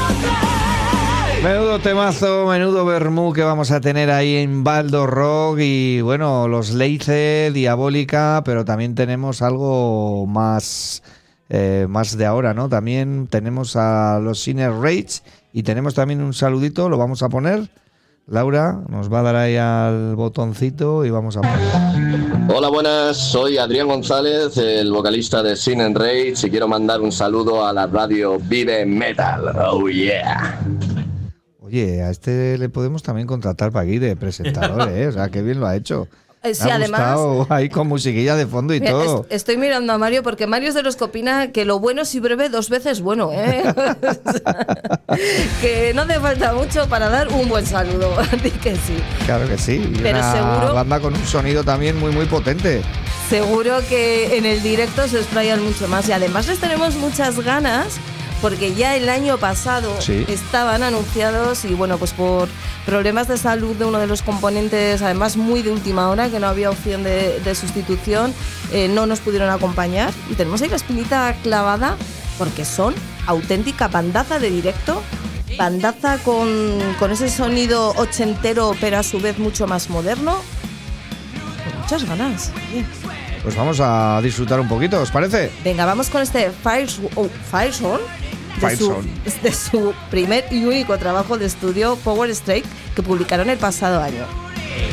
Menudo temazo, menudo vermú que vamos a tener ahí en Baldo Rock y bueno, los Leice, Diabólica, pero también tenemos algo más de ahora, ¿no? También tenemos a los Sinner Rage y tenemos también un saludito, lo vamos a poner. Laura nos va a dar ahí al botoncito y vamos a poner. Hola, buenas, soy Adrián González, el vocalista de Sin and Rage, y quiero mandar un saludo a la radio Vive Metal. Oh yeah. Oye, a este le podemos también contratar para aquí de presentador, ¿eh? O sea, qué bien lo ha hecho. Sí, me ha además, gustado ahí con musiquilla de fondo y todo. Estoy mirando a Mario porque Mario es de los que opina que lo bueno si breve 2 veces bueno, ¿eh? Que no hace falta mucho para dar un buen saludo. Di que sí. Claro que sí. Y pero una seguro, banda con un sonido también muy, muy potente. Seguro que en el directo se explayan mucho más y además les tenemos muchas ganas. Porque ya el año pasado estaban anunciados y bueno, pues por problemas de salud de uno de los componentes, además muy de última hora, que no había opción de sustitución, no nos pudieron acompañar. Y tenemos ahí la espinita clavada porque son auténtica bandaza de directo, bandaza con ese sonido ochentero pero a su vez mucho más moderno. Con muchas ganas. Pues vamos a disfrutar un poquito, ¿os parece? Venga, vamos con este Firezone. De su primer y único trabajo de estudio, Power Strike, que publicaron el pasado año.